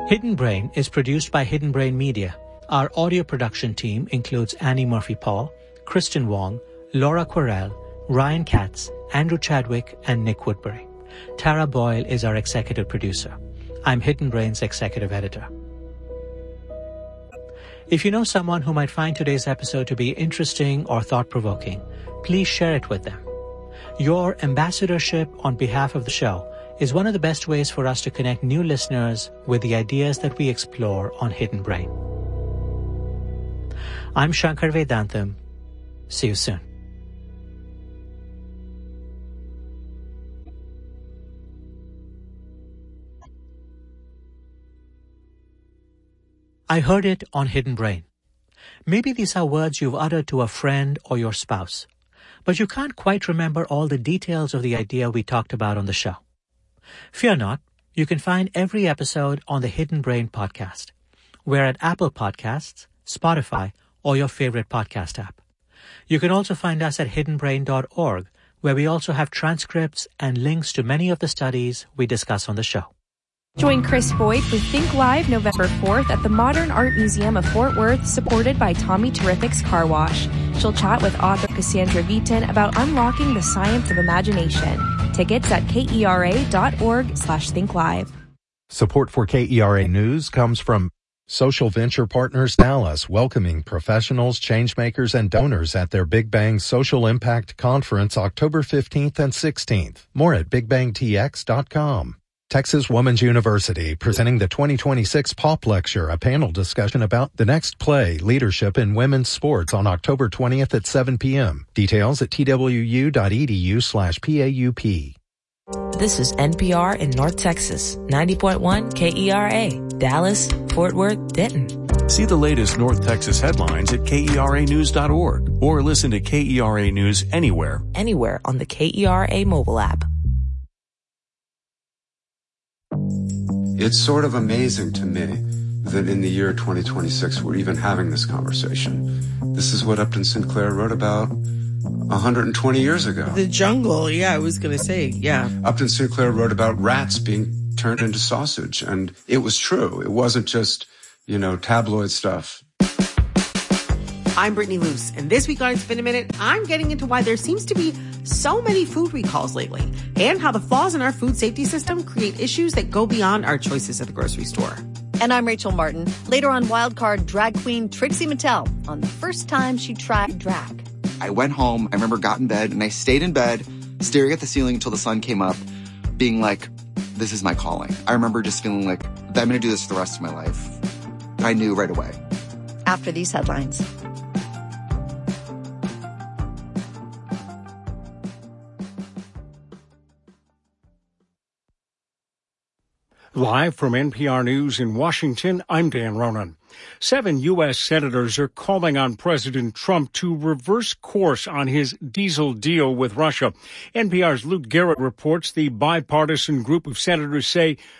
Hidden Brain is produced by Hidden Brain Media. Our audio production team includes Annie Murphy-Paul, Kristen Wong, Laura Querelle, Ryan Katz, Andrew Chadwick, and Nick Woodbury. Tara Boyle is our executive producer. I'm Hidden Brain's executive editor. If you know someone who might find today's episode to be interesting or thought-provoking, please share it with them. Your ambassadorship on behalf of the show is one of the best ways for us to connect new listeners with the ideas that we explore on Hidden Brain. I'm Shankar Vedantam. See you soon. I heard it on Hidden Brain. Maybe these are words you've uttered to a friend or your spouse, but you can't quite remember all the details of the idea we talked about on the show. Fear not, you can find every episode on the Hidden Brain podcast. We're at Apple Podcasts, Spotify, or your favorite podcast app. You can also find us at hiddenbrain.org, where we also have transcripts and links to many of the studies we discuss on the show. Join Chris Boyd with Think Live November 4th at the Modern Art Museum of Fort Worth, supported by Tommy Terrific's Car Wash. She'll chat with author Cassandra Beaton about unlocking the science of imagination. Tickets at kera.org/thinkllive. Support for KERA News comes from Social Venture Partners Dallas, welcoming professionals, changemakers, and donors at their Big Bang Social Impact Conference October 15th and 16th. More at bigbangtx.com. Texas Woman's University presenting the 2026 POP Lecture, a panel discussion about the next play, Leadership in Women's Sports, on October 20th at 7 p.m. Details at twu.edu/PAUP. This is NPR in North Texas, 90.1 KERA, Dallas, Fort Worth, Denton. See the latest North Texas headlines at KERAnews.org or listen to KERA News anywhere. Anywhere on the KERA mobile app. It's sort of amazing to me that in the year 2026 we're even having this conversation. This is what Upton Sinclair wrote about 120 years ago. The jungle, yeah, I was going to say, yeah. Upton Sinclair wrote about rats being turned into sausage, and it was true. It wasn't just, tabloid stuff. I'm Brittany Luce, and this week on It's Been a Minute, I'm getting into why there seems to be so many food recalls lately, and how the flaws in our food safety system create issues that go beyond our choices at the grocery store. And I'm Rachel Martin. Later on, wildcard drag queen Trixie Mattel on the first time she tried drag. I went home, I remember got in bed, and I stayed in bed, staring at the ceiling until the sun came up, being like, this is my calling. I remember just feeling like, I'm going to do this for the rest of my life. I knew right away. After these headlines. Live from NPR News in Washington, I'm Dan Ronan. 7 U.S. senators are calling on President Trump to reverse course on his diesel deal with Russia. NPR's Luke Garrett reports the bipartisan group of senators say